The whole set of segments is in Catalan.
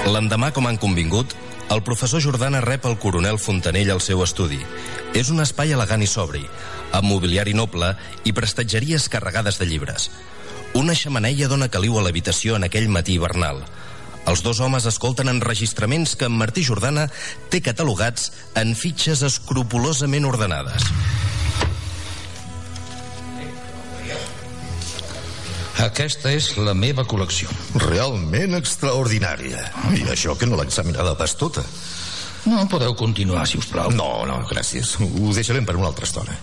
L'endemà, com han convingut, el professor Jordana rep el coronel Fontanell al seu estudi. És un espai elegant i sobri, amb mobiliari noble i prestatgeries carregades de llibres. Una xemeneia dona caliu a l'habitació en aquell matí hivernal. Els dos homes escolten enregistraments que en Martí Jordana té catalogats en fitxes escrupolosament ordenades. Aquesta és la meva col·lecció. Realment extraordinària. I això que no l'ha examinada pas tota. No, podeu continuar, si us plau. No, gràcies. Ho deixarem per una altra estona.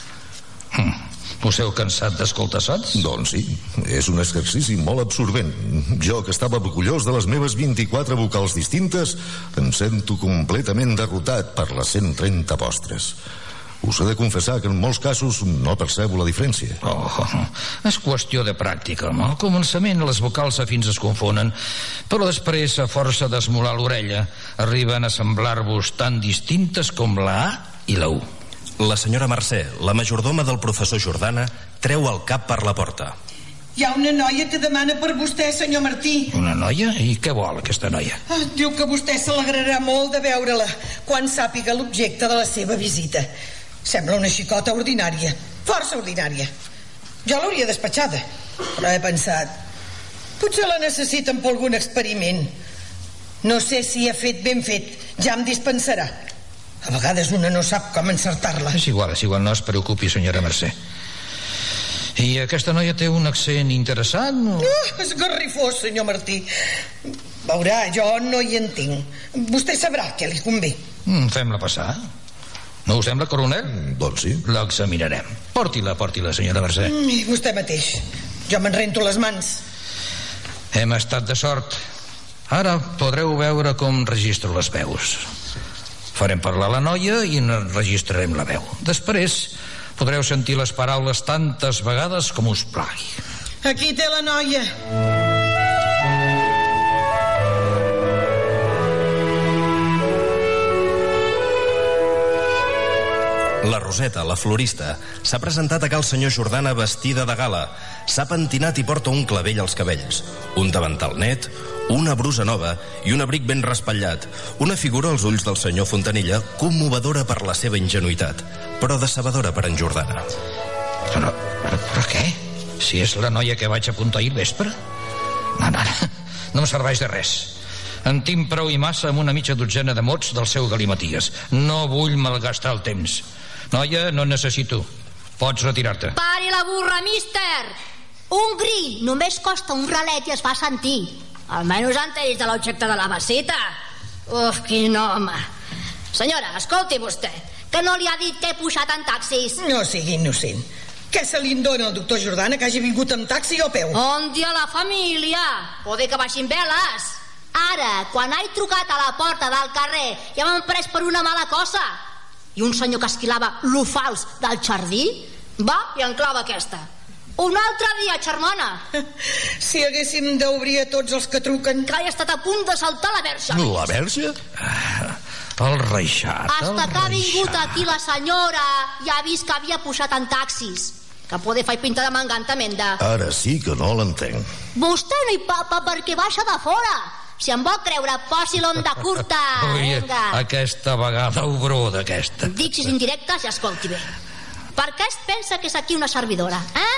Us heu cansat d'escoltar sots? Doncs sí, és un exercici molt absorbent. Jo, que estava orgullós de les meves 24 vocals distintes, em sento completament derrotat per les 130 postres. Us he de confessar que en molts casos no percebo la diferència. És qüestió de pràctica. Al començament les vocals afins es confonen, però després, a força d'esmolar l'orella, arriben a semblar-vos tan distintes com la A i la U. La senyora Mercè, la majordoma del professor Jordana, treu el cap per la porta. Hi ha una noia que demana per vostè, senyor Martí. Una noia? I què vol, aquesta noia? Diu que vostè s'alegrarà molt de veure-la quan sàpiga l'objecte de la seva visita. Sembla una xicota ordinària, força ordinària. Jo l'hauria despatxada, però he pensat, potser la necessiten per algun experiment. No sé si ha fet ben fet, ja em dispensarà. A vegades una no sap com encertar-la. És igual, no es preocupi, senyora Mercè. I aquesta noia té un accent interessant? És garrifós, senyor Martí. Veurà, jo no hi entenc. Vostè sabrà què li convé. Fem-la passar. No us sembla, coronel? Doncs sí. L'examinarem. Porti-la, senyora Mercè. I vostè mateix. Jo me'n rento les mans. Hem estat de sort. Ara podreu veure com registro les veus. Farem parlar la noia i registrarem la veu. Després podreu sentir les paraules tantes vegades com us plagui. Aquí té la noia. La Roseta, la florista, s'ha presentat a cal senyor Jordana vestida de gala. S'ha pentinat i porta un clavell als cabells, un davantal net, una brusa nova i un abric ben raspallat. Una figura als ulls del senyor Fontanella commovedora per la seva ingenuïtat, però decebedora per en Jordana. Però què? Si és la noia que vaig apuntar ahir vespre? No em serveix de res. En tinc prou i massa amb una mitja dotzena de mots del seu galimaties. No vull malgastar el temps. Noia, no necessito. Pots retirar-te. Pari la burra, mister! Un grill només costa un ralet i es fa sentir. Almenys entenis de l'objecte de la visita. Quin home. Senyora, escolti vostè, que no li ha dit que he pujat en taxis. No sigui innocent. Què se li dona al doctor Jordana que hagi vingut amb taxi o a peu? On dia la família? Poder que baixin veles. Ara, quan he trucat a la porta del carrer, ja m'han pres per una mala cosa. I un senyor que esquilava lo fals del jardí va i enclava aquesta. Un altre dia, germana. Si haguéssim d'obrir a tots els que truquen. Que he estat a punt de saltar la verge. La verge? El reixat. Hasta que ha vingut aquí la senyora i ha vist que havia pujat en taxis. Que poder fer pinta de m'encantamenta. Ara sí que no l'entenc. Vostè no hi papa perquè baixa de fora. Si em vol creure, posi l'onda curta. Vinga. Aquesta vegada obró d'aquesta. Dixis indirectes i escolti bé. Per què es pensa que és aquí una servidora?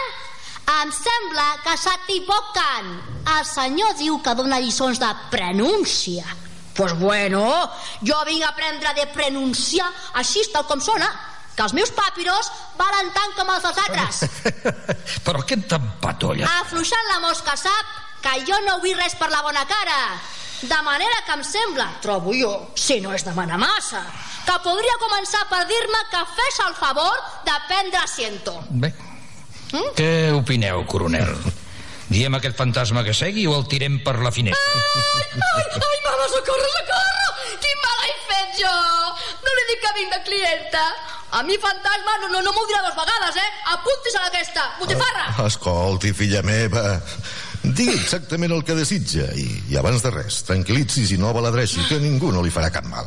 Em sembla que s'equivoquen. El senyor diu que dona lliçons de prenúncia. Pues bueno, jo vinc a aprendre de pronunciar així tal com sona. Que els meus papiros valen tant com els dels altres. Però què t'empatolla? Afluixant la mosca, sap que jo no vull res per la bona cara. De manera que em sembla, trobo jo, si no és demanar massa, que podria començar per dir-me que fes el favor de prendre asiento. Bé, què opineu, coronel? Diem a aquest fantasma que segui o el tirem per la finestra? Ai, mama, socorro! Quin mal he fet jo! No li dic que vinc de clienta. A mi fantasma no m'ho dirà dues vegades, Apuntis a aquesta, botifarra! Escolti, filla meva, digui exactament el que desitja i abans de res, tranquil·litzis i no baladreixi, que ningú no li farà cap mal.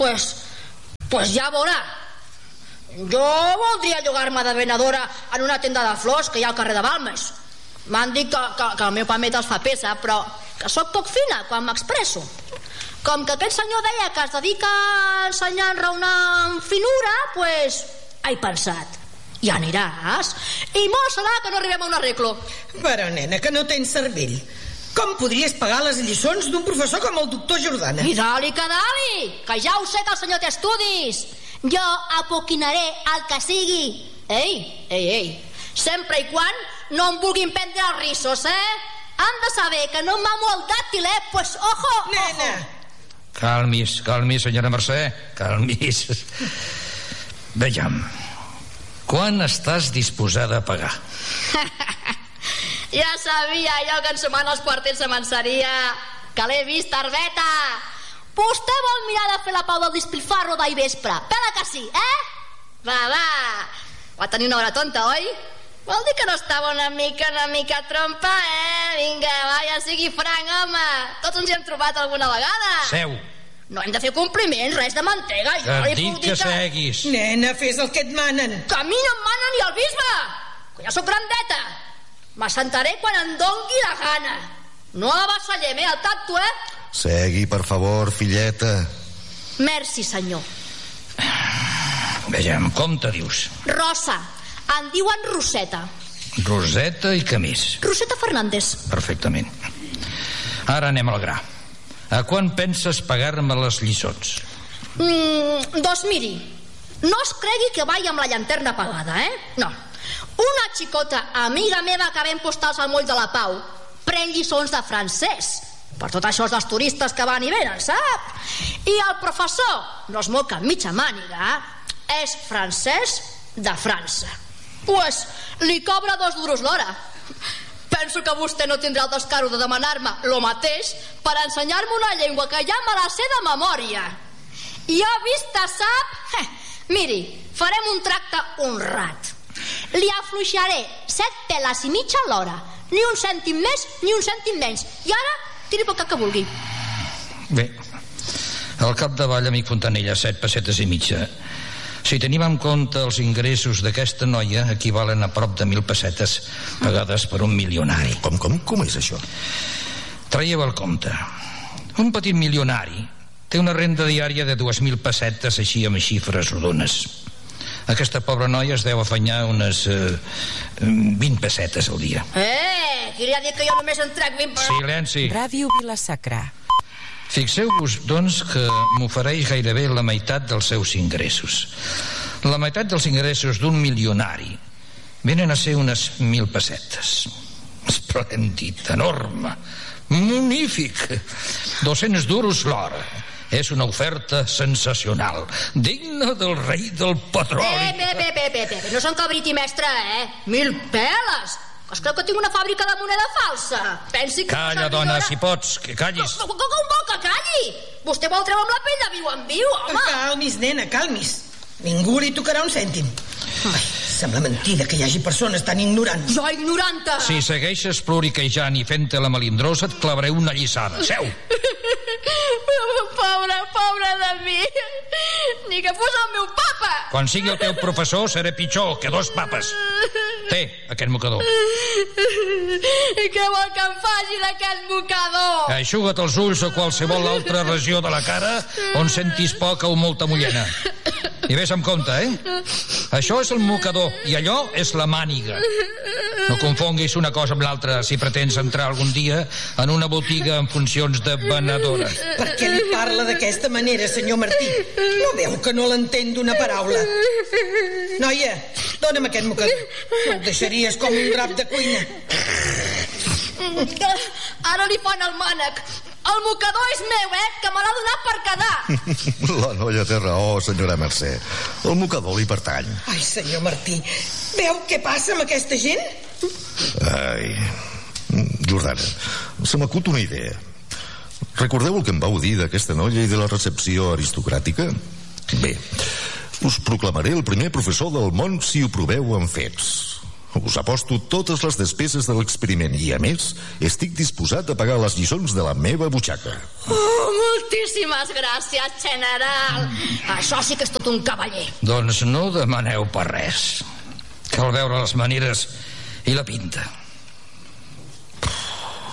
Pues ja veurà. Jo voldria llogar-me de venedora en una tenda de flors que hi ha al carrer de Balmes. M'han dit que el meu pamet els fa pesa, però que sóc poc fina quan m'expresso. Com que aquest senyor deia que es dedica a ensenyar a enraonar amb finura, pues he pensat, ja aniràs, i molt serà que no arribem a un arreglo. Però, nena, que no tens cervell. Com podries pagar les lliçons d'un professor com el doctor Jordana? I dali, que ja ho sé que el senyor té estudis. Jo apoquinaré el que sigui. Ei, sempre i quan no em vulguin prendre els rissos, Han de saber que no m'amo el dàctil, pues ojo, Nena! Calmis, senyora Mercè, calmis. Vejam, quan estàs disposada a pagar? Ja sabia jo que ensumant els quartets de manseria, que l'he vist, Arbeta. Vostè vol mirar de fer la pau del despilfarro d'ahir vespre? Pela que sí, Va. Va tenir una hora tonta, oi? Vol dir que no estava una mica trompa, Vinga, va, ja sigui franc, home. Tots ens hi hem trobat alguna vegada. Seu. No hem de fer compliments, res de mantega. Et dic que seguis. Nena, fes el que et manen. Que a mi no em mana ni el bisbe, que ja sóc grandeta. M'assentaré quan em dongui la gana. No avassallem, al tacto, Segui, per favor, filleta. Merci, senyor. Vejam, com te dius? Rosa, em diuen Roseta. Roseta i què més? Roseta Fernández. Perfectament. Ara anem al gra. A quan penses pagar-me les lliçons? Doncs miri, no es cregui que vaig amb la llanterna apagada, No. Una xicota amiga meva que ven postals al moll de la Pau pren lliçons de francès. Per tot això dels turistes que van i venen, sap? I el professor no es moca mitja màniga, és francès de França. Pues li cobra 2 duros l'hora. Penso que vostè no tindrà el descaro de demanar-me lo mateix per ensenyar-me una llengua que ja me la sé de memòria. Jo vista, sap? Miri, farem un tracte honrat. Li afluixaré 7 peles i mitja a l'hora. Ni un cèntim més, ni un cèntim menys. I ara, tiri pel que vulgui. Bé, al capdavall, amic Fontanella, 7 pessetes i mitja. Si tenim en compte els ingressos d'aquesta noia, equivalen a prop de 1.000 pessetes pagades per un milionari. Com és això? Traieu el compte. Un petit milionari té una renda diària de 2.000 pessetes, així amb xifres rodones. Aquesta pobra noia es deu afanyar unes 20 pessetes al dia. Qui li ha dit que jo només en trec 20 pessetes? Silenci. Ràdio Vila-sacra. Fixeu-vos, doncs, que m'ofereix gairebé la meitat dels seus ingressos. La meitat dels ingressos d'un milionari venen a ser unes 1.000 pessetes. Esplèndid, enorme, magnífic. 200 duros l'hora. És una oferta sensacional, digna del rei del petroli. Bé, no se'n cabriti, mestre, 1.000 peles! Es creu que tinc una fàbrica de moneda falsa? Pensi que... Calla, dona, si pots, que callis. Com vol que calli? Vostè vol treure amb la pell de viu en viu, home? Calmis, nena, calmis. Ningú li tocarà un cèntim. Ai, sembla mentida que hi hagi persones tan ignorants. Jo ignoranta! Si segueixes ploriquejant i fent-te la melindrosa, et clavaré una lliçada. Seu! Pobre de mi. Ni que fos el meu papa. Quan sigui el teu professor seré pitjor que 2 papes. Té, aquest mocador. I què vol que em faci d'aquest mocador? Aixuga't els ulls o qualsevol altra regió de la cara on sentis poca o molta mullena. I vés amb compte, Això és el mocador i allò és la màniga. No confonguis una cosa amb l'altra si pretens entrar algun dia en una botiga en funcions de venedora. Per què li parla d'aquesta manera, senyor Martí? No veu que no l'entén d'una paraula? Noia, dóna'm aquest mocador. No et deixaries com un drap de cuina. Ara li fan el mànec. El mocador és meu, que me l'ha donat per quedar. La noia té raó, senyora Mercè. El mocador li pertany. Ai, senyor Martí, veu què passa amb aquesta gent? Ai, Jordana, se m'acut una idea. Recordeu el que em vau dir d'aquesta noia i de la recepció aristocràtica? Bé, us proclamaré el primer professor del món si ho proveu amb fets. Us aposto totes les despeses de l'experiment i, a més, estic disposat a pagar les lliçons de la meva butxaca. Oh, moltíssimes gràcies, general. Això sí que és tot un cavaller. Doncs no demaneu per res. Cal veure les maneres i la pinta.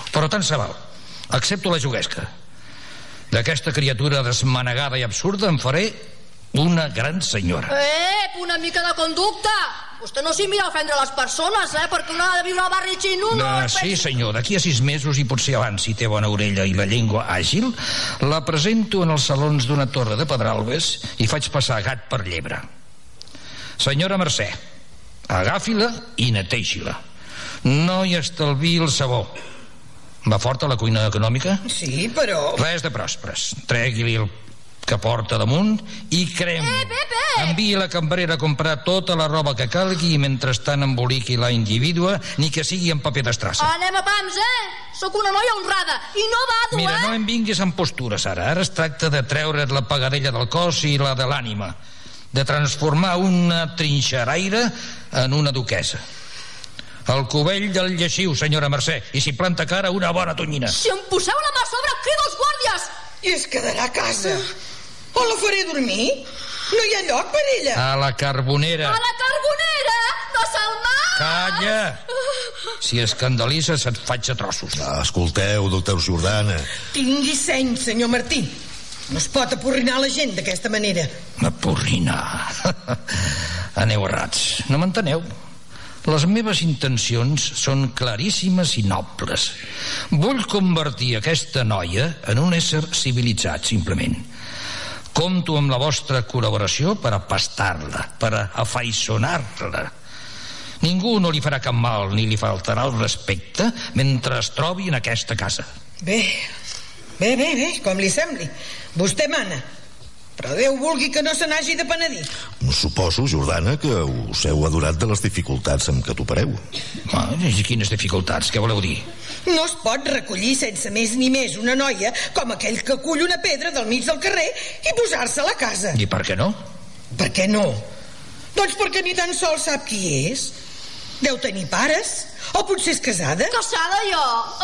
Però tant se val. Accepto la juguesca. D'aquesta criatura desmanegada i absurda en faré una gran senyora. Una mica de conducta. Vostè no s'hi mira a ofendre les persones, perquè una ha de viure al barri xino. Sí, senyor, d'aquí a 6 mesos i potser abans, si té bona orella i la llengua àgil, la presento en els salons d'una torre de Pedralbes i faig passar gat per llebre. Senyora Mercè, agafi-la i neteixi-la. No hi estalviï el sabó. Va forta la cuina econòmica? Sí, però... Res de pròsperes. Tregui-li el que porta damunt i crem. Enviï la cambrera a comprar tota la roba que calgui i mentrestant emboliqui la indivídua, ni que sigui en paper d'estrassa. Anem a pams, Sóc una noia honrada i no vado, Mira, no em vinguis amb postures ara. Ara es tracta de treure't la pagadella del cos i la de l'ànima, de transformar una trinxeraire en una duquesa. El cubell del lleixiu, senyora Mercè, i si planta cara una bona tonyina. Si em poseu la mà a sobre, crido els guàrdies! I es quedarà a casa. O la faré dormir? No hi ha lloc per ella. A la carbonera. A la carbonera? No se'l mal! Calla! Si escandalitza, se't faig a trossos. Escolteu, doctor Jordana. Tingui seny, senyor Martí. No es pot apurrinar la gent d'aquesta manera. Apurrinar? Aneu errats. No m'enteneu? Les meves intencions són claríssimes i nobles. Vull convertir aquesta noia en un ésser civilitzat, simplement. Compto amb la vostra col·laboració per apastar-la, per afaiçonar-la. Ningú no li farà cap mal ni li faltarà el respecte mentre es trobi en aquesta casa. Bé, com li sembli. Vostè mana. Però Déu vulgui que no se n'hagi de penedir. Suposo, Jordana, que us heu adorat de les dificultats amb què topareu. I quines dificultats? Què voleu dir? No es pot recollir sense més ni més una noia com aquell que acull una pedra del mig del carrer i posar-se a la casa. I per què no? Per què no? Doncs perquè ni tan sols sap qui és. Deu tenir pares? O potser és casada? Casada jo!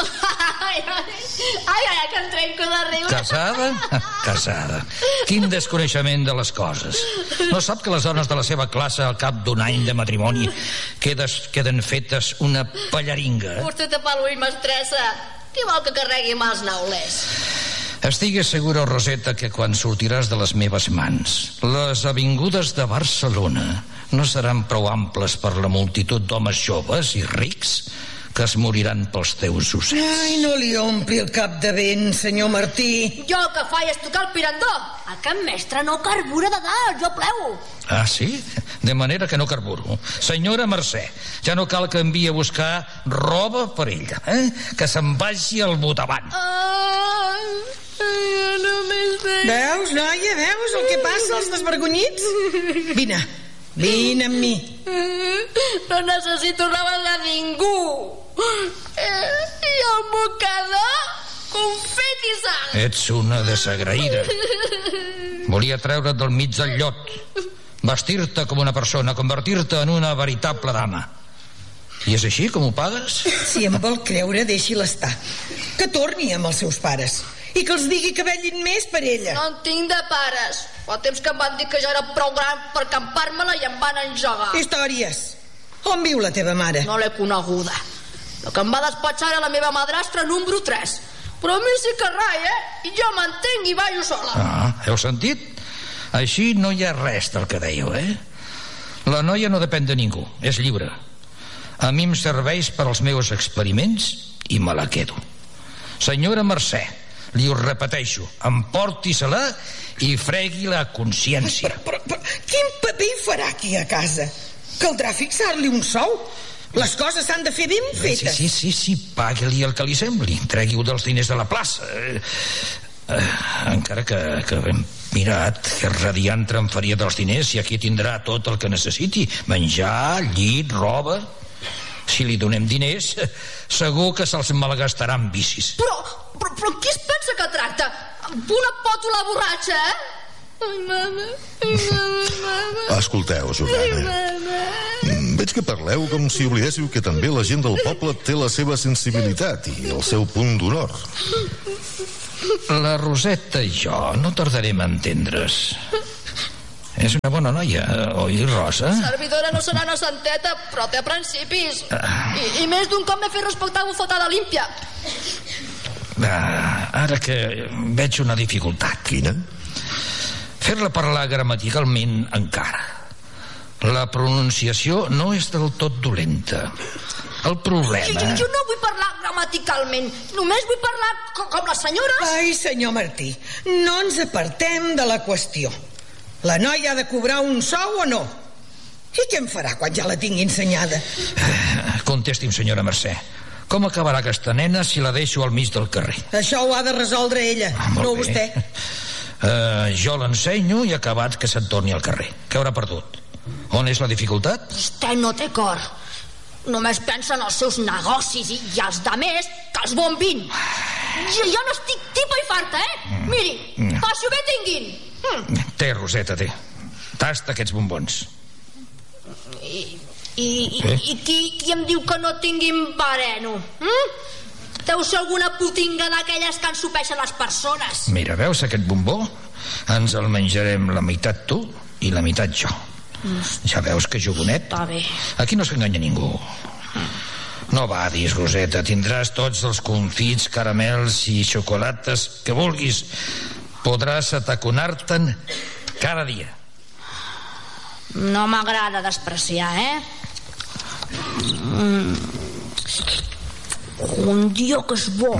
Ai, que em trenco de riure. Casada? Casada. Quin desconeixement de les coses. No sap que les dones de la seva classe al cap d'un any de matrimoni queden fetes una pallaringa? Vostè tapa l'ull, mestressa. Qui vol que carregui mals naulers? Estigues segura, Roseta, que quan sortiràs de les meves mans, les avingudes de Barcelona no seran prou amples per la multitud d'homes joves i rics que es moriran pels teus ossets. Ai, no li ompli el cap de vent, senyor Martí. Jo el que faig és tocar el pirandó. Aquest mestre no carbura de dalt, jo plego. Ah, sí? De manera que no carburo. Senyora Mercè, ja no cal que enviï a buscar roba per ella, que se'n vagi al botavant. Veus, noia, veus el que passa als desvergonyits? Vine amb mi. No necessito roba de ningú. I el mocador, confeti i sal. Ets una desagraïda. Volia treure't del mig del llot, vestir-te com una persona, convertir-te en una veritable dama. I és així com ho pagues? Si em vol creure, deixi-la estar. Que torni amb els seus pares i que els digui que vellin més per ella. No en tinc de pares. Fa temps que em van dir que jo era prou gran per campar-me-la i em van engegar. Històries. On viu la teva mare? No l'he coneguda. La que em va despatxar era la meva madrastra número 3. Però a mi sí que rai, I jo m'entenc i ballo sola. Heu sentit? Així no hi ha res del que dèieu, La noia no depèn de ningú, és lliure. A mi em serveix per als meus experiments i me la quedo. Senyora Mercè, li ho repeteixo, emporti-se-la i fregui-la a consciència. Però quin paper hi farà aquí a casa? Caldrà fixar-li un sou? Les coses s'han de fer ben fetes. Sí, pagui-li el que li sembli. Tregui-ho dels diners de la plaça. Encara que hem mirat que radiantre em faria dels diners i aquí tindrà tot el que necessiti. Menjar, llit, roba. Si li donem diners, segur que se'ls malgastarà en vicis. Però qui es pensa que tracta? Amb una pòtola borratxa, Ai, mama. Escolteu, Jordana. Veig que parleu com si oblidéssiu que també la gent del poble té la seva sensibilitat i el seu punt d'honor. La Roseta i jo no tardarem a entendre's. És una bona noia, oi, Rosa? Servidora no serà una santeta, però té principis. I més d'un cop m'he fet respectar bufetada límpia. Ara que veig una dificultat. Quina? Fer-la parlar gramaticalment encara. La pronunciació no és del tot dolenta. El problema... Jo no vull parlar gramaticalment, només vull parlar com les senyores. Ai, senyor Martí, no ens apartem de la qüestió. La noia ha de cobrar un sou o no? I què em farà quan ja la tingui ensenyada? Contesti'm, senyora Mercè. Com acabarà aquesta nena si la deixo al mig del carrer? Això ho ha de resoldre ella, no vostè. Jo l'ensenyo i acabat que se'n torni al carrer. Què haurà perdut? On és la dificultat? Vostè no té cor. Només pensa en els seus negocis i els de més que els bombin. Jo no estic tipa i farta, Miri, passi bé tinguin. Té, Roseta, té. Tasta aquests bombons. I qui em diu que no tinguin bareno? Deu ser alguna putinga d'aquelles que ensopeixen les persones. Mira, veus aquest bombó? Ens el menjarem la meitat tu i la meitat jo. Ja veus que jugonet? Està bé. Aquí no s'enganya ningú. No badis, Roseta, tindràs tots els confits, caramels i xocolates que vulguis. Podràs ataconar-te'n cada dia. No m'agrada despreciar, Un dia que és bo.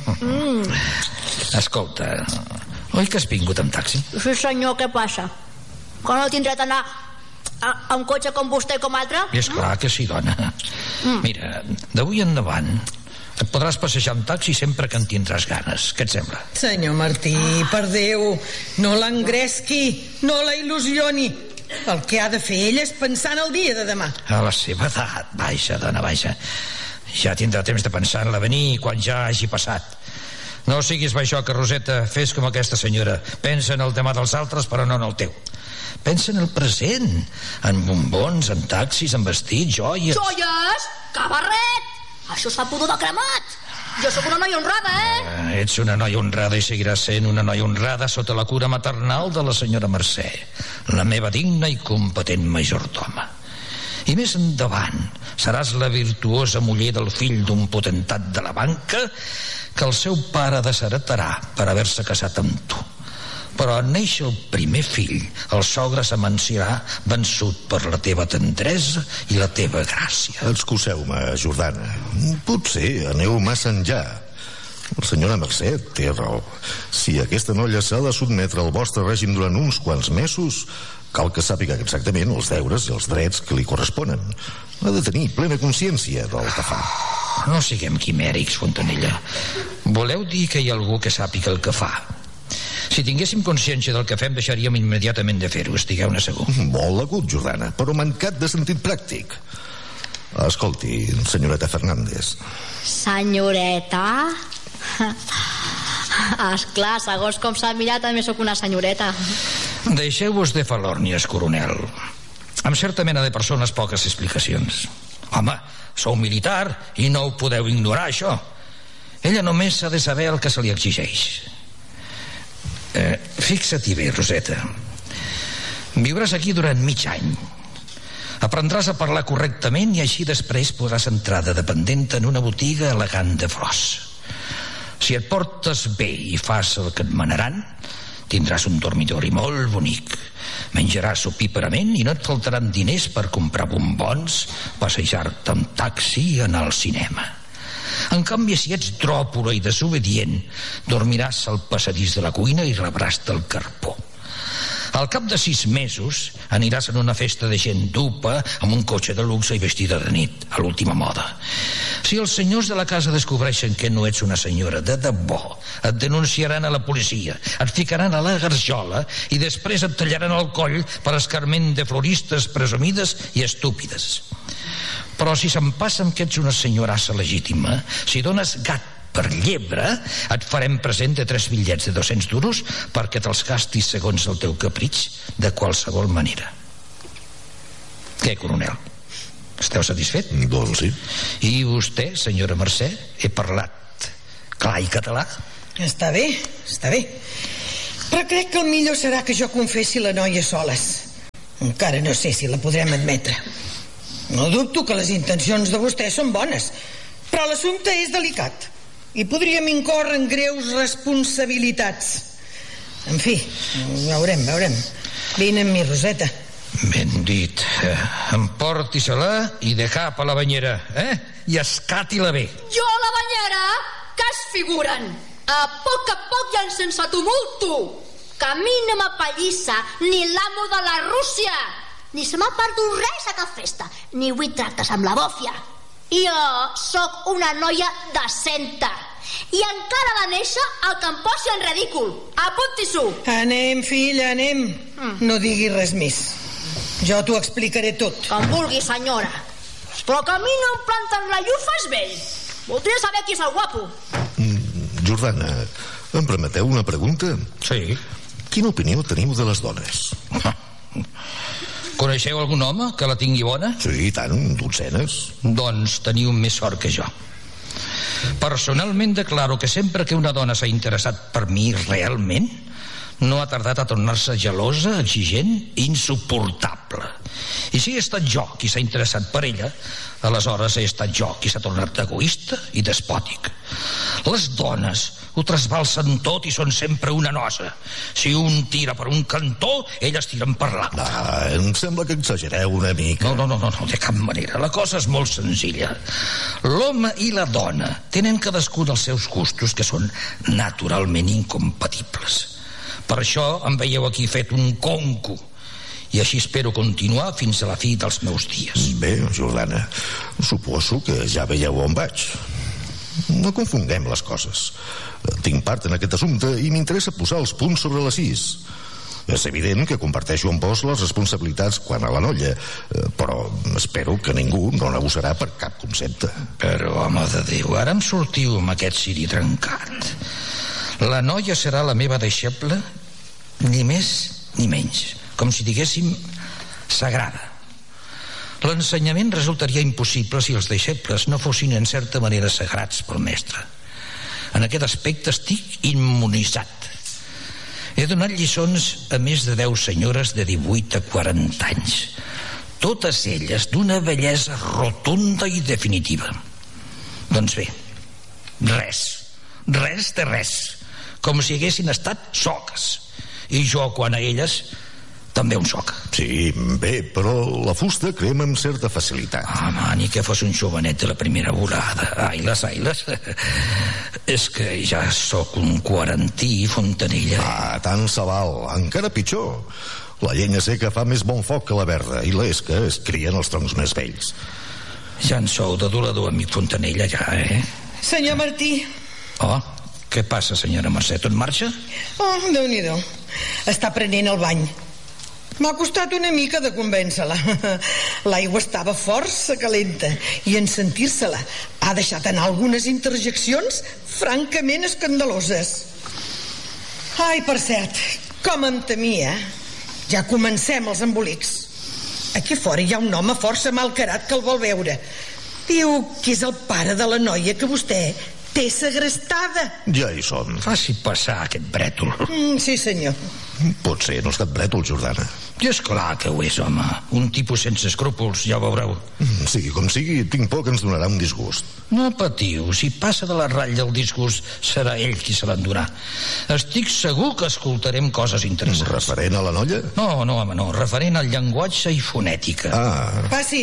Escolta, oi que has vingut amb taxi? Sí, senyor, què passa? Que no tindré d'anar amb cotxe com vostè i com altre? És clar que sí, dona. Mira, d'avui endavant et podràs passejar amb taxi sempre que en tindràs ganes. Què et sembla? Senyor Martí, per Déu, no l'engresqui, no la il·lusioni. El que ha de fer ell és pensar en el dia de demà. A la seva edat, baixa, dona, baixa. Ja tindrà temps de pensar en l'avenir quan ja hagi passat. No siguis baixoca, Roseta, fes com aquesta senyora. Pensa en el demà dels altres, però no en el teu. Pensa en el present, en bombons, en taxis, en vestits, joies... Joies? Cabarret! Això es fa pudor de cremat! Jo sóc una noia honrada, Ets una noia honrada i seguiràs sent una noia honrada sota la cura maternal de la senyora Mercè, la meva digna i competent majordoma. I més endavant seràs la virtuosa muller del fill d'un potentat de la banca que el seu pare desheretarà per haver-se casat amb tu. Però en néixer el primer fill, el sogre s'amanciarà vençut per la teva tendresa i la teva gràcia. Excuseu-me, Jordana. Potser aneu massa enllà. La senyora Mercè té raó. Si aquesta noia s'ha de sotmetre al vostre règim durant uns quants mesos, cal que sàpiga exactament els deures i els drets que li corresponen. Ha de tenir plena consciència del que fa. No siguem quimèrics, Fontanella. Voleu dir que hi ha algú que sàpiga el que fa? Si tinguéssim consciència del que fem, deixaríem immediatament de fer-ho, estigueu-ne segur. Molt agut, Jordana, però mancat de sentit pràctic. Escolti, senyoreta Fernández. Senyoreta? Esclar, segons com s'ha mirat, també sóc una senyoreta. Deixeu-vos de falòrnies, coronel. Amb certa mena de persones, poques explicacions. Home, sou militar i no ho podeu ignorar, això. Ella només ha de saber el que se li exigeix. Fixa-t'hi bé, Roseta. Viuràs aquí durant mig any. Aprendràs a parlar correctament i així després podràs entrar de dependenta en una botiga elegant de flors. Si et portes bé i fas el que et manaran, tindràs un dormitori molt bonic. Menjaràs opíparament i no et faltaran diners per comprar bombons, passejar-te amb taxi i anar al cinema. En canvi, si ets dròpora i desobedient, dormiràs al passadís de la cuina i rebràs del carpó. Al cap de 6 mesos aniràs en una festa de gent dupa amb un cotxe de luxe i vestida de nit, a l'última moda. Si els senyors de la casa descobreixen que no ets una senyora de debò, et denunciaran a la policia, et ficaran a la garjola i després et tallaran el coll per escarment de floristes presumides i estúpides. Però si se'n passa amb que ets una senyorassa legítima, si dones gat per llebre, et farem present de 3 bitllets de 200 duros perquè te'ls gastis segons el teu capritx de qualsevol manera. Què, coronel? Esteu satisfet? Doncs sí. I vostè, senyora Mercè, he parlat clar i català? Està bé, està bé. Però crec que el millor serà que jo confessi la noia soles. Encara no sé si la podrem admetre. No dubto que les intencions de vostè són bones, però l'assumpte és delicat i podríem incórrer en greus responsabilitats. En fi, veurem. Vine amb mi, Roseta. Ben dit. Emporti-se-la i de cap a la banyera, i escati-la bé. Jo a la banyera? Què es figuren? A poc i sense tumulto. Que a mi no m'apallissa ni l'amo de la Rússia, ni se m'ha perdut res a cap festa, ni vull tractes amb la bòfia. Jo sóc una noia decenta i encara de néixer el que em posi en ridícul. Apunti-s'ho. Anem, filla, anem. No diguis res més. Jo t'ho explicaré tot. Com vulgui, senyora. Però que a mi no em planten la llufa és vell. Voldria saber qui és el guapo. Jordana, em permeteu una pregunta? Sí. Quina opinió teniu de les dones? Coneixeu algun home que la tingui bona? Sí, i tant, dotzenes. Doncs teniu més sort que jo. Personalment declaro que sempre que una dona s'ha interessat per mi realment, no ha tardat a tornar-se gelosa, exigent i insuportable. I si he estat jo qui s'ha interessat per ella, aleshores he estat jo qui s'ha tornat egoista i despòtic. Les dones ho trasbalsen tot i són sempre una nosa. Si un tira per un cantó, elles tiren per l'altre. Em sembla que exagereu una mica. No, de cap manera. La cosa és molt senzilla. L'home i la dona tenen cadascun els seus gustos, que són naturalment incompatibles. Per això em veieu aquí fet un conco, i així espero continuar fins a la fi dels meus dies. Bé, Jordana, suposo que ja veieu on vaig. No confonguem les coses. Tinc part en aquest assumpte i m'interessa posar els punts sobre les is. És evident que comparteixo amb vos les responsabilitats quant a la noia, però espero que ningú no n'abusarà per cap concepte. Però, home de Déu, ara em sortiu amb aquest ciri trencat. La noia serà la meva deixeble, ni més ni menys, com si diguéssim sagrada. L'ensenyament resultaria impossible si els deixebles no fossin en certa manera sagrats pel mestre. En aquest aspecte estic immunitzat. He donat lliçons a més de 10 senyores de 18 a 40 anys, totes elles d'una bellesa rotunda i definitiva. Doncs bé, res de res, com si haguessin estat soques, i jo quant a elles també un soc. Sí, bé, però la fusta crema amb certa facilitat. Home, ni que fos un jovenet de la primera volada. Ailes. És que ja sóc un quarantí, Fontanella. Tant se val, encara pitjor. La llenya seca fa més bon foc que la verda, i l'esca es crien els troncs més vells. Ja en sou de dolador, amic Fontanella, ja, Senyor Martí. Oh, què passa, senyora Mercè? Tot marxa? Oh, Déu-n'hi-do. Està prenent el bany. M'ha costat una mica de convèncer-la. L'aigua estava força calenta i en sentir-se-la ha deixat anar algunes interjeccions francament escandaloses. Ai, per cert, com em temia. Ja comencem els embolics. Aquí fora hi ha un home força malcarat que el vol veure. Diu que és el pare de la noia que vostè té segrestada. Ja hi som. Faci passar aquest brètol. Sí, senyor. Potser no ha estat brètol, Jordana. I és clar que ho és, home. Un tipus sense escrúpols, ja ho veureu. Sigui com sigui, tinc por que ens donarà un disgust. No patiu, si passa de la ratlla el disgust, serà ell qui se l'endurà. Estic segur que escoltarem coses interessants. Referent a la noia? No, home, no. Referent al llenguatge i fonètica. Passi.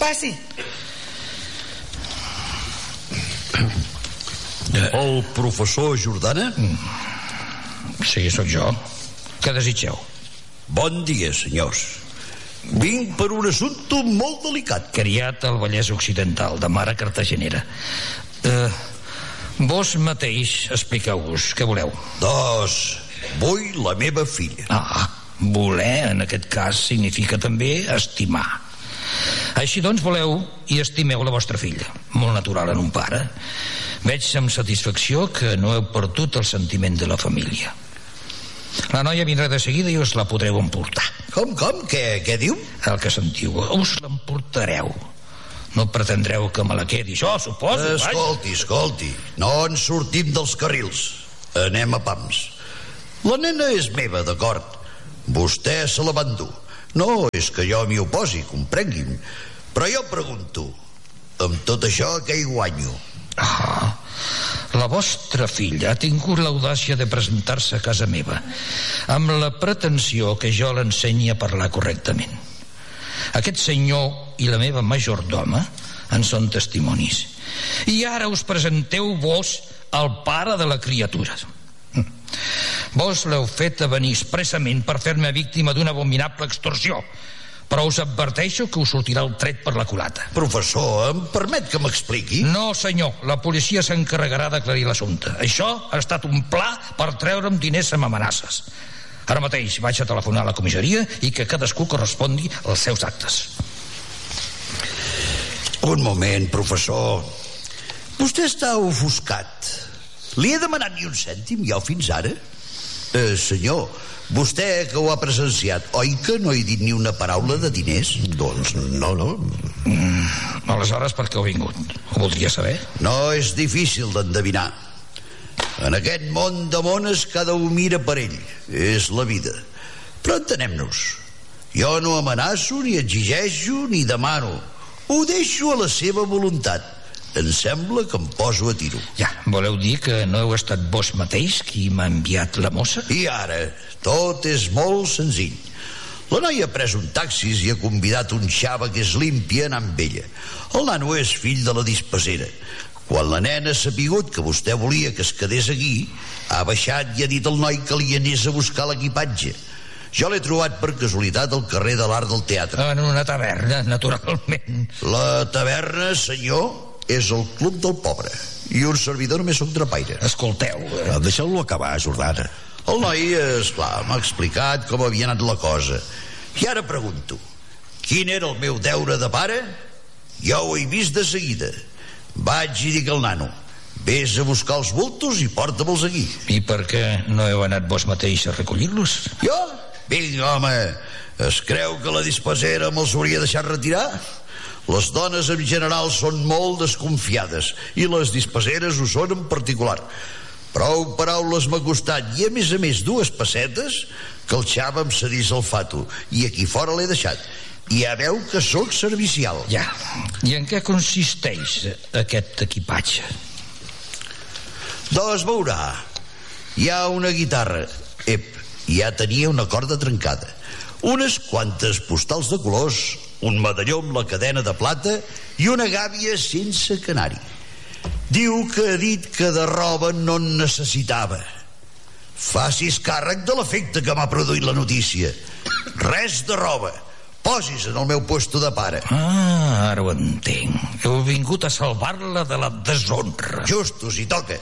El professor Jordana? Sí, sóc jo. Què desitgeu? Bon dia, senyors. Vinc per un assumpte molt delicat. Criat al Vallès Occidental, de mare cartagenera. Vos mateix expliqueu-vos, què voleu? Doncs vull la meva filla. Voler, en aquest cas, significa també estimar. Així doncs, voleu i estimeu la vostra filla. Molt natural en un pare. Veig amb satisfacció que no heu perdut el sentiment de la família. La noia vindrà de seguida i us la podreu emportar. Com? Què diu? El que sentiu, us l'emportareu. No pretendreu que me la quedi jo, suposo. Escolti, no ens sortim dels carrils. Anem a pams. La nena és meva, d'acord. Vostè se la va endur. No és que jo m'hi oposi, comprengui'm. Però jo pregunto, amb tot això què hi guanyo? La vostra filla ha tingut l'audàcia de presentar-se a casa meva amb la pretensió que jo l'ensenyi a parlar correctament. Aquest senyor i la meva majordoma en són testimonis. I ara us presenteu vos al pare de la criatura. Vos l'heu fet a venir expressament per fer-me víctima d'una abominable extorsió, però us adverteixo que us sortirà el tret per la culata. Professor, em permet que m'expliqui? No, senyor, la policia s'encarregarà d'aclarir l'assumpte. Això ha estat un pla per treure'm diners amb amenaces. Ara mateix vaig a telefonar a la comissaria i que cadascú correspongui als seus actes. Un moment, professor. Vostè està ofuscat. Li he demanat ni un cèntim, jo, fins ara? Senyor, vostè que ho ha presenciat, oi que no he dit ni una paraula de diners? Doncs no. Aleshores, per què heu vingut? Ho voldria saber? No és difícil d'endevinar. En aquest món de mones cada un mira per ell. És la vida. Però entenem-nos. Jo no amenaço, ni exigeixo, ni demano. Ho deixo a la seva voluntat. Em sembla que em poso a tiro. Ja, voleu dir que no heu estat vos mateix qui m'ha enviat la mossa? I ara, tot és molt senzill. La noia ha pres un taxi i ha convidat un xava que és limpi a anar amb ella. El nano és fill de la dispesera. Quan la nena ha sapigut que vostè volia que es quedés aquí, ha baixat i ha dit al noi que li anés a buscar l'equipatge. Jo l'he trobat per casualitat al carrer de l'Arc del Teatre. En una taverna, naturalment. La taverna, senyor, és el club del pobre. I un servidor només soc drapaire. Escolteu... Deixeu-lo acabar, Jordana. El noi, esclar, m'ha explicat com havia anat la cosa. I ara pregunto, quin era el meu deure de pare? Jo ho he vist de seguida. Vaig i dic al nano, vés a buscar els bultos i porta-me'ls aquí. I per què no heu anat vos mateix a recollir-los? Jo? Vinga, home, es creu que la dispesera me'ls hauria deixat retirar? Les dones en general són molt desconfiades i les dispeseres ho són en particular. Prou paraules m'ha costat i a més 2 pessetes que el xava em cedís el fato i aquí fora l'he deixat. I ja veu que sóc servicial. Ja, i en què consisteix aquest equipatge? Doncs veurà, hi ha una guitarra. Ja tenia una corda trencada, unes quantes postals de colors, un medalló amb la cadena de plata i una gàbia sense canari. Diu que ha dit que de roba no en necessitava. Facis càrrec de l'efecte que m'ha produït la notícia. Res de roba. Posis en el meu puesto de pare. Ara ho entenc. Heu vingut a salvar-la de la deshonra. Justos, hi toca.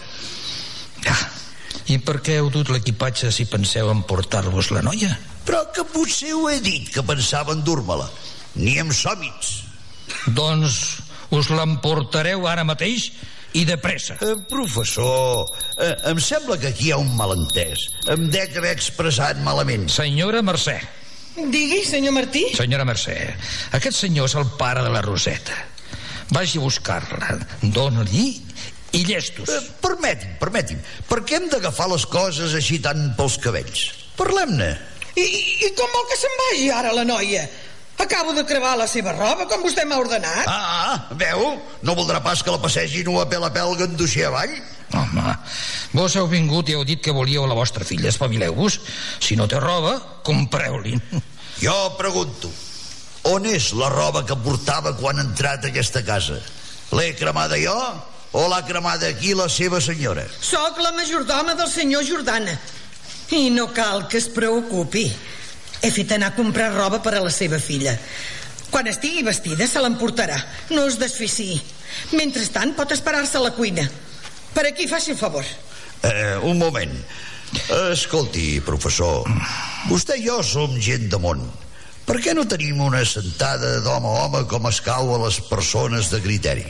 I per què heu dut l'equipatge si penseu emportar-vos la noia? Però que potser ho he dit, que pensava endur-me-la. Ni amb sòmits. Doncs us l'emportareu ara mateix i de pressa. Professor, em sembla que aquí hi ha un malentès. Em dec haver expressat malament. Senyora Mercè. Digui, senyor Martí. Senyora Mercè, aquest senyor és el pare de la Roseta. Vagi a buscar-la, dona-li i llestos. Permeti'm. Per què hem d'agafar les coses així tant pels cabells? Parlem-ne. I com vol que se'n vagi ara la noia? Acabo de crevar la seva roba, com vostè m'ha ordenat. Veu? No voldrà pas que la passegi a pèl ganduixer avall? Home, vos heu vingut i heu dit que volíeu la vostra filla. Espavileu-vos. Si no té roba, compreu-li. Jo pregunto, on és la roba que portava quan ha entrat a aquesta casa? L'he cremada jo o l'ha cremada aquí la seva senyora? Soc la majordoma del senyor Jordana. I no cal que es preocupi. He fet anar a comprar roba per a la seva filla. Quan estigui vestida se l'emportarà. No es desfici. Mentrestant pot esperar-se a la cuina. Per aquí, faci el favor. Un moment. Escolti, professor, vostè i jo som gent de món. Per què no tenim una sentada d'home a home com es cau a les persones de criteri?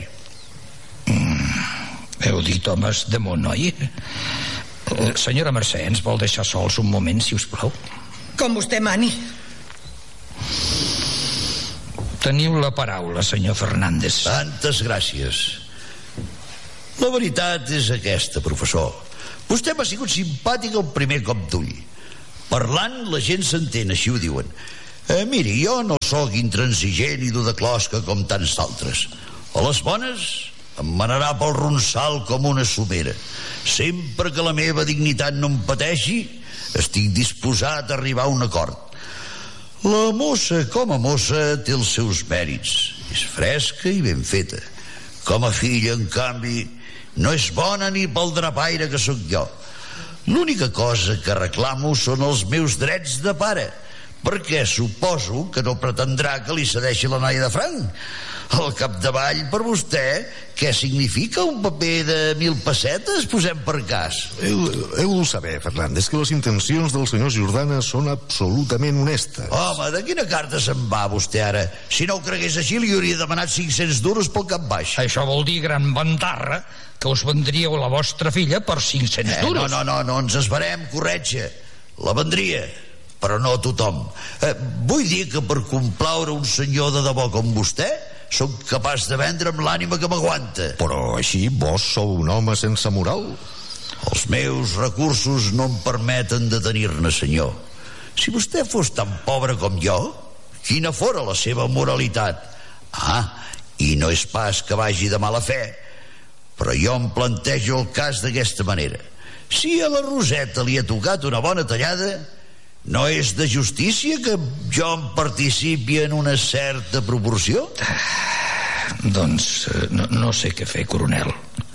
Heu dit homes de món, oi? Senyora Mercè, ens vol deixar sols un moment, si us plau? Com vostè mani. Teniu la paraula, senyor Fernández. Tantes gràcies. La veritat és aquesta, professor. Vostè m'ha sigut simpàtic el primer cop d'ull. Parlant, la gent s'entén, així ho diuen. Miri, jo no sóc intransigent i dur de closca com tants altres. A les bones em manarà pel ronsal com una somera. Sempre que la meva dignitat no em pateixi, estic disposat a arribar a un acord. La mossa, com a mossa, té els seus mèrits. És fresca i ben feta. Com a filla, en canvi, no és bona ni pel drapaire que sóc jo. L'única cosa que reclamo són els meus drets de pare, perquè suposo que no pretendrà que li cedeixi la noia de franc. Al capdavall, per vostè, què significa un paper de 1.000 pessetes? Posem per cas. Heu de saber, Fernández, que les intencions del senyor Jordana són absolutament honestes. Home, de quina carta se'n va vostè ara? Si no ho cregués així, li hauria demanat 500 duros pel cap baix. Això vol dir, gran bandarra, que us vendríeu la vostra filla per 500 duros. No ens esverem, corretja. La vendria, però no a tothom. Vull dir que per complaure un senyor de debò com vostè, sóc capaç de vendre amb l'ànima que m'aguanta. Però així vos sou un home sense moral? Els meus recursos no em permeten detenir-ne, senyor. Si vostè fos tan pobre com jo, quina fora la seva moralitat? I no és pas que vagi de mala fe, però jo em plantejo el cas d'aquesta manera. Si a la Roseta li ha tocat una bona tallada, no és de justícia que jo em participi en una certa proporció? Doncs no sé què fer, coronel.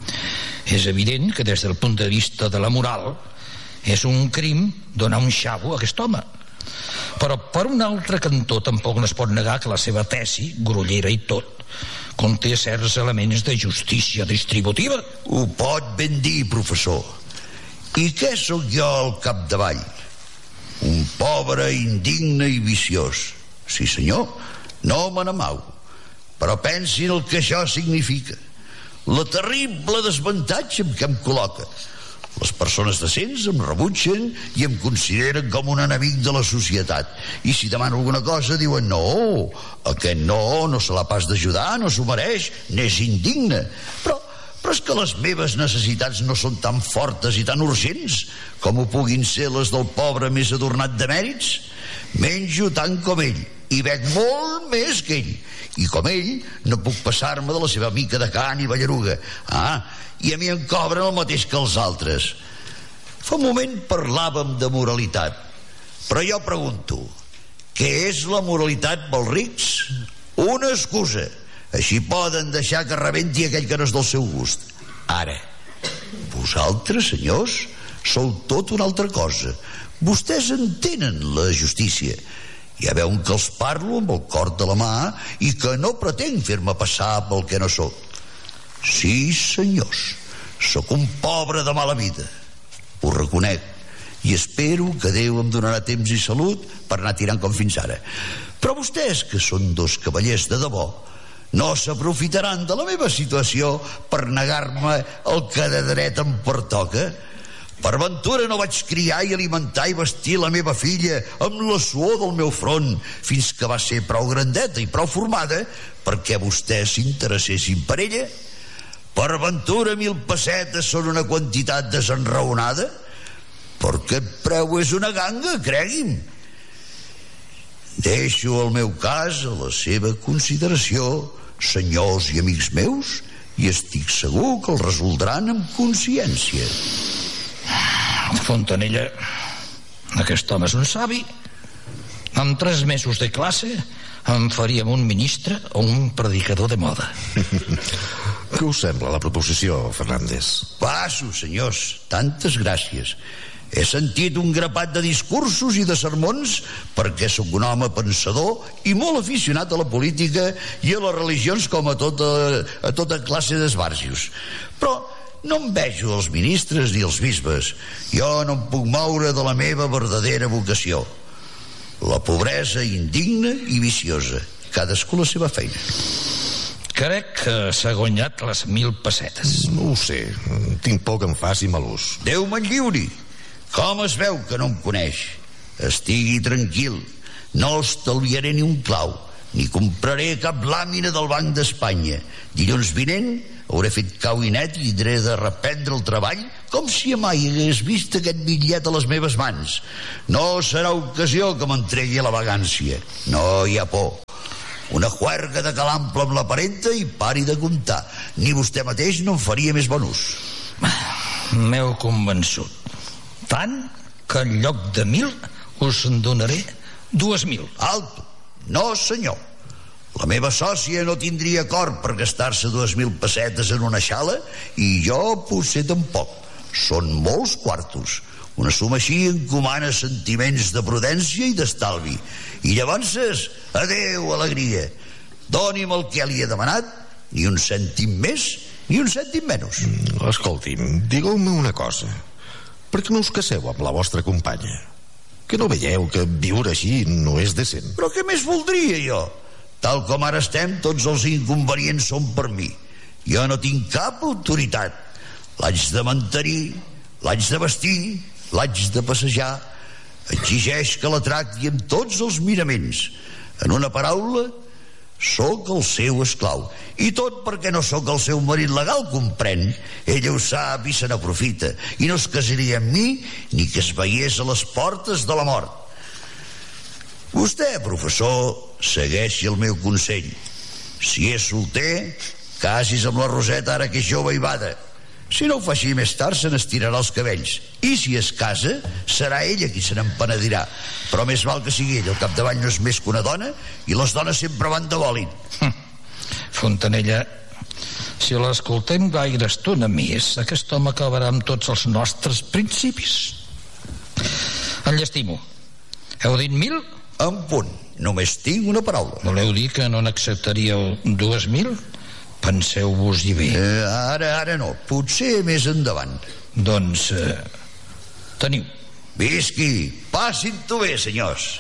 És evident que des del punt de vista de la moral és un crim donar un xavo a aquest home. Però per un altre cantó tampoc no es pot negar que la seva tesi, grollera i tot, conté certs elements de justícia distributiva. Ho pot ben dir, professor. I què sóc jo al capdavall? Un pobre, indigne i viciós. Sí, senyor, no me n'amago. Però pensin el que això significa. La terrible desavantatge en què em col·loca. Les persones decents em rebutgen i em consideren com un enemic de la societat. I si demano alguna cosa diuen no, aquest no se l'ha pas d'ajudar, no s'ho mereix, n'és indigne. Però és que les meves necessitats no són tan fortes i tan urgents com ho puguin ser les del pobre més adornat de mèrits. Menjo tant com ell i bec molt més que ell, i com ell no puc passar-me de la seva mica de carn i ballaruga. I a mi em cobren el mateix que els altres. Fa un moment parlàvem de moralitat, però jo pregunto, què és la moralitat pels rics? Una excusa. Així poden deixar que rebenti aquell que no és del seu gust. Ara, vosaltres, senyors, sou tot una altra cosa. Vostès entenen la justícia. Ja veuen que els parlo amb el cor de la mà i que no pretenc fer-me passar pel que no sóc. Sí, senyors, sóc un pobre de mala vida. Ho reconec i espero que Déu em donarà temps i salut per anar tirant com fins ara. Però vostès, que són dos cavallers de debò, no s'aprofitaran de la meva situació per negar-me el que de dret em pertoca. Per ventura no vaig criar i alimentar i vestir la meva filla amb la suor del meu front fins que va ser prou grandeta i prou formada perquè vostès s'interessessin per ella? Per ventura 1.000 pessetes són una quantitat desenraonada? Per aquest preu és una ganga, cregui'm. Deixo el meu cas a la seva consideració, senyors i amics meus, i estic segur que el resoldran amb consciència. Fontanella, aquest home és un savi. En 3 mesos de classe em faríem un ministre o un predicador de moda. Què us sembla la proposició, Fernández? Passo, senyors, tantes gràcies. He sentit un grapat de discursos i de sermons perquè sóc un home pensador i molt aficionat a la política i a les religions com a tota classe d'esbargios. Però no em vejo els ministres ni els bisbes. Jo no em puc moure de la meva verdadera vocació. La pobresa indigna i viciosa. Cadascú la seva feina. Crec que s'ha guanyat les 1.000 pessetes. No ho sé, tinc por que em faci malús. Déu me'n lliuri. Com es veu que no em coneix? Estigui tranquil, no estalviaré ni un clau, ni compraré cap làmina del Banc d'Espanya. Dilluns vinent hauré fet cau i net i tindré de reprendre el treball com si mai hagués vist aquest bitllet a les meves mans. No serà ocasió que m'entregui la vagància. No hi ha por. Una juerga de calample amb la parenta i pari de comptar. Ni vostè mateix no en faria més bon ús. M'heu convençut. Tant que en lloc de 1.000 us en donaré 2.000. Alto. No, senyor. La meva sòcia no tindria acord per gastar-se 2.000 pessetes en una xala i jo potser tampoc. Són molts quartos. Una suma així encomana sentiments de prudència i d'estalvi. I llavors, adeu, alegria. Doni'm el que li he demanat, ni un cèntim més, ni un cèntim menys. Escolti'm, digueu-me una cosa. Per què no us caseu amb la vostra companya? Que no veieu que viure així no és decent? Però què més voldria jo? Tal com ara estem, tots els inconvenients són per mi. Jo no tinc cap autoritat. L'haig de mantenir, l'haig de vestir, l'haig de passejar. Exigeix que la tracti amb tots els miraments. En una paraula, sóc el seu esclau. I tot perquè no sóc el seu marit legal, comprèn. Ella ho sap i se n'aprofita. I no es casaria amb mi ni que es veiés a les portes de la mort. Vostè, professor, segueixi el meu consell. Si és solter, casis amb la Roseta ara que és jove i bada. Si no ho fa així, més tard se n'estirarà els cabells. I si es casa, serà ella qui se n'empenedirà. Però més val que sigui ell. Al capdavall no és més que una dona i les dones sempre van de bòlin. Fontanella, si l'escoltem gaire estona més, aquest home acabarà amb tots els nostres principis. Enllestimo. Heu dit 1.000? En punt. Només tinc una paraula. Voleu dir que no n'acceptaríeu 2.000? Penseu-vos-hi bé. Ara no. Potser més endavant. Doncs, teniu. Visqui. Passin-t'ho bé, senyors.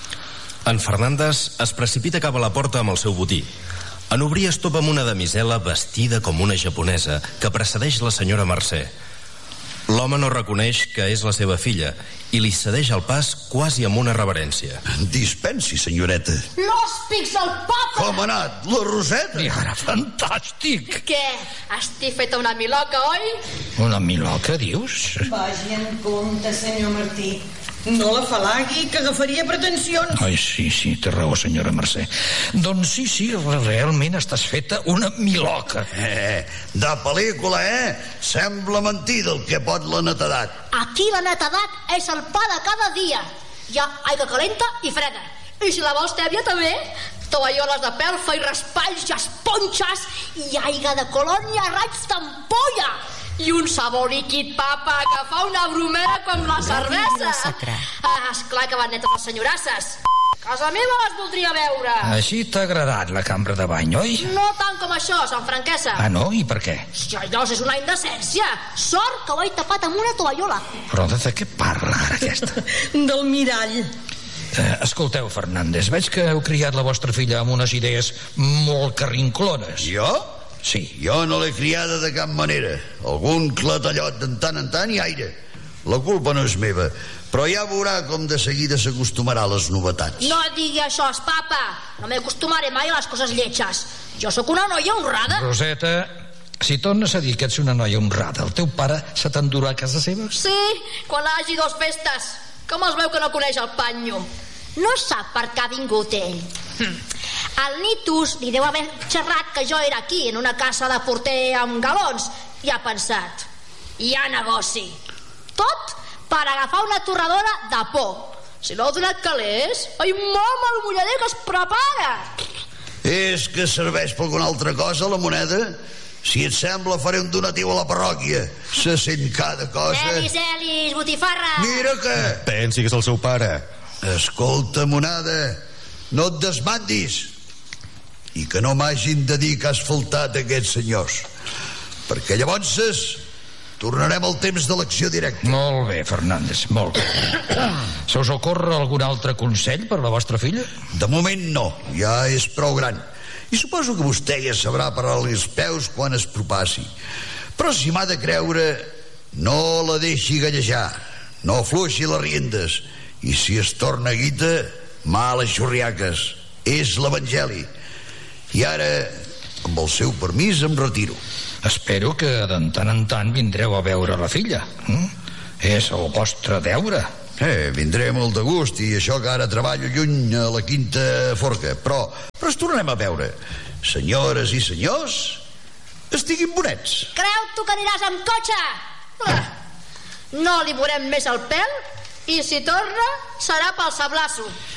En Fernández es precipita cap a la porta amb el seu botí. En obrir es topa amb una damisela vestida com una japonesa que precedeix la senyora Mercè. L'home no reconeix que és la seva filla i li cedeix el pas quasi amb una reverència. Dispensi, senyoreta. Los pics del papa! Com ha anat? La Roseta? I ara, fantàstic! Què? Estic feta una miloca, oi? Una miloca, dius? Vagi en compte, senyor Martí. No la falagui, que agafaria pretensions. Ai, sí, té raó, senyora Mercè. Doncs sí, realment estàs feta una miloca. De pel·lícula, Sembla mentida el que pot la netedat. Aquí la netedat és el pa de cada dia. Hi ha aigua calenta i freda. I si la vols tèbia també, tovalloles de pelfa i raspalls i esponxes i aigua de colònia, raigs d'ampolla. I un sabó líquid, papa, que fa una bromera com la cervesa. Esclar que van netes les senyorasses. Casa meva les voldria veure. Així t'ha agradat la cambra de bany, oi? No tant com això, Sant Franquesa. Ah, no? I per què? Si allò és una indecència. Sort que ho he tapat amb una tovallola. Però de què parla ara aquesta? Del mirall. Escolteu, Fernández, veig que heu criat la vostra filla amb unes idees molt carrinclones. Jo? Sí. Jo no l'he criada de cap manera. Algun clatallot en tant i aire. La culpa no és meva, però ja veurà com de seguida s'acostumarà a les novetats. No digui això, papa. No m'acostumaré mai a les coses lletges. Jo sóc una noia honrada. Roseta, si tornes a dir que ets una noia honrada, el teu pare se t'endurà a casa seva? Sí, quan hagi dos festes. Com es veu que no coneix el panyo? No sap per què ha vingut ell. El Nitus li deu haver xerrat que jo era aquí, en una casa de porter amb galons, i ha pensat: hi ha negoci. Tot per agafar una torradora de por. Si no heu donat calés, ai, mama, el mullader que es prepara. És que serveix per alguna altra cosa, la moneda? Si et sembla, faré un donatiu a la parròquia. Se sent cada cosa. Elis, botifarra. Mira que... Pensi que és el seu pare. Escolta, monada, no et desmandis. I que no m'hagin de dir que has faltat aquests senyors, perquè llavors tornarem al temps d'elecció directa. Molt bé, Fernández, molt bé. Se us ocorre algun altre consell per la vostra filla? De moment no, ja és prou gran. I suposo que vostè ja sabrà parar-li els peus quan es propassi. Però si m'ha de creure, no la deixi gallejar, no afluixi les riendes, i si es torna guita, males xurriaques. És l'Evangeli. I ara, amb el seu permís, em retiro. Espero que de tant en tant vindreu a veure la filla. És el vostre deure. Vindré molt de gust, i això que ara treballo lluny a la Quinta Forca. Però ens tornarem a veure. Senyores i senyors, estiguin bonets. Creu tu que aniràs amb cotxe? No li veurem més el pèl, i si torna serà pel sablasso.